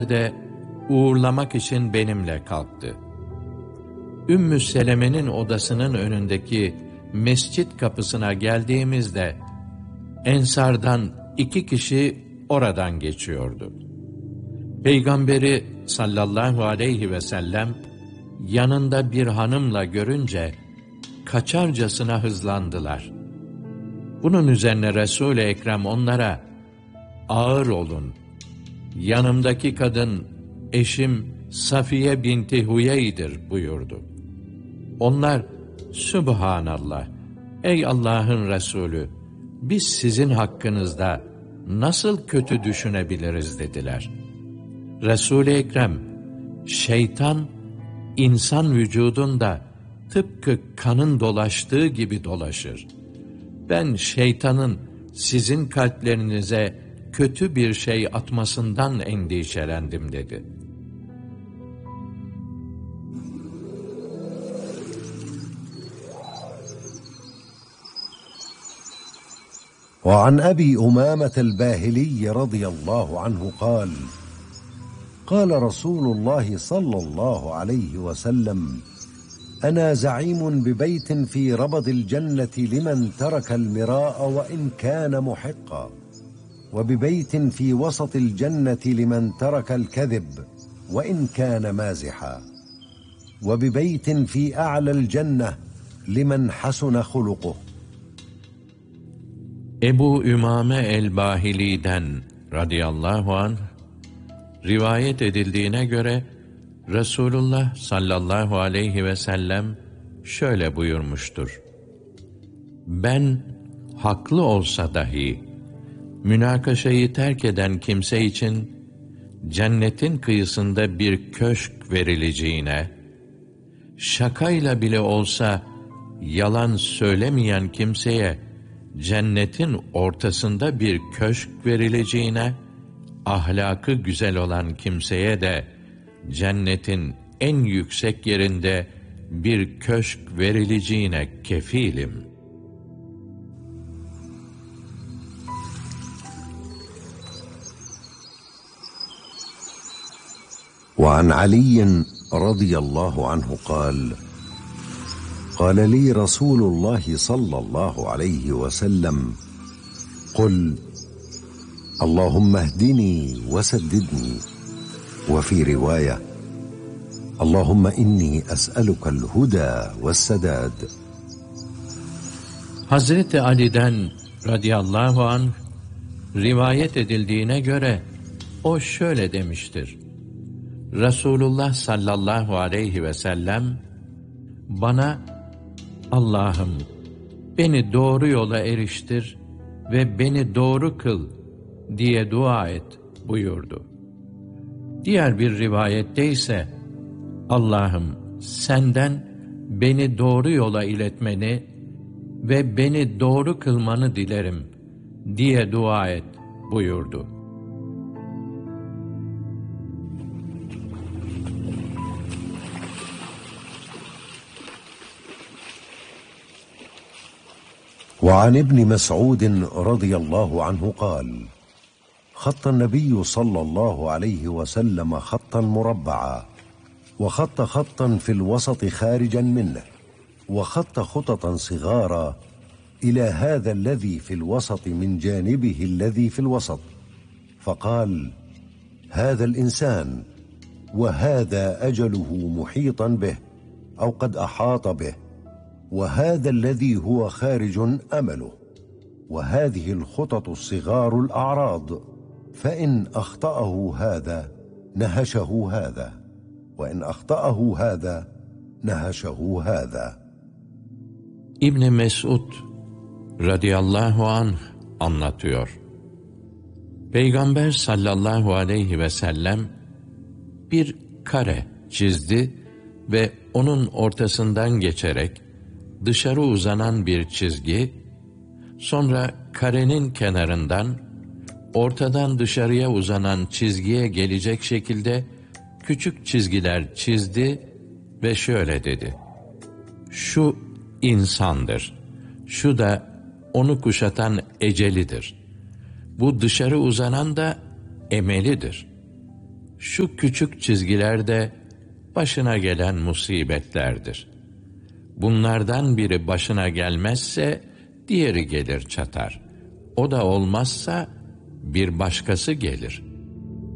de uğurlamak için benimle kalktı. Ümmü Seleme'nin odasının önündeki mescit kapısına geldiğimizde Ensardan 2 kişi oradan geçiyordu. Peygamberi sallallahu aleyhi ve sellem yanında bir hanımla görünce kaçarcasına hızlandılar. Bunun üzerine Resul-i Ekrem onlara "Ağır olun. Yanımdaki kadın eşim Safiye binti Huyey'dir" buyurdu. Onlar "Sübhanallah, ey Allah'ın Resulü, biz sizin hakkınızda nasıl kötü düşünebiliriz?" dediler. Resul-i Ekrem, "Şeytan insan vücudunda tıpkı kanın dolaştığı gibi dolaşır. Ben şeytanın sizin kalplerinize kötü bir şey atmasından endişelendim" dedi. وعن أبي أمامة الباهلي رضي الله عنه قال: قال رسول الله صلى الله عليه وسلم: أنا زعيم ببيت في ربض الجنة لمن ترك المراء وإن كان محقا، وببيت في وسط الجنة لمن ترك الكذب وإن كان مازحا، وببيت في أعلى الجنة لمن حسن خلقه. Ebu Ümame el-Bahili'den radıyallahu anh rivayet edildiğine göre Resulullah sallallahu aleyhi ve sellem şöyle buyurmuştur: "Ben haklı olsa dahi münakaşayı terk eden kimse için cennetin kıyısında bir köşk verileceğine, şakayla bile olsa yalan söylemeyen kimseye cennetin ortasında bir köşk verileceğine, ahlakı güzel olan kimseye de cennetin en yüksek yerinde bir köşk verileceğine kefilim." وعن علي رضي الله عنه قال: قال لي رسول الله صلى الله عليه وسلم: قل اللهم اهدني وسددني، وفي رواية: اللهم إني أسألك الهدى والسداد. Hazreti Ali'den radıyallahu anh rivayet edildiğine göre o şöyle demiştir: Resulullah sallallahu aleyhi ve sellem bana "Allah'ım, beni doğru yola eriştir ve beni doğru kıl" diye dua et buyurdu. Diğer bir rivayette ise "Allah'ım, senden beni doğru yola iletmeni ve beni doğru kılmanı dilerim" diye dua et buyurdu. وعن ابن مسعود رضي الله عنه قال: خط النبي صلى الله عليه وسلم خطا مربعا، وخط خطا في الوسط خارجا منه، وخط خططا صغارا إلى هذا الذي في الوسط من جانبه الذي في الوسط، فقال: هذا الإنسان وهذا أجله محيطا به أو قد أحاط به، وهذا الذي هو خارج أمله، وهذه الخطط الصغار الأعراض، فإن أخطأه هذا نهشه هذا، وإن أخطأه هذا نهشه هذا. İbn Mesud radıyallahu anh anlatıyor. Peygamber sallallahu aleyhi ve sellem bir kare çizdi ve onun ortasından geçerek dışarı uzanan bir çizgi, sonra karenin kenarından ortadan dışarıya uzanan çizgiye gelecek şekilde küçük çizgiler çizdi ve şöyle dedi: "Şu insandır, şu da onu kuşatan ecelidir. Bu dışarı uzanan da emelidir. şu küçük çizgiler de başına gelen musibetlerdir. Bunlardan biri başına gelmezse diğeri gelir çatar. O da olmazsa bir başkası gelir.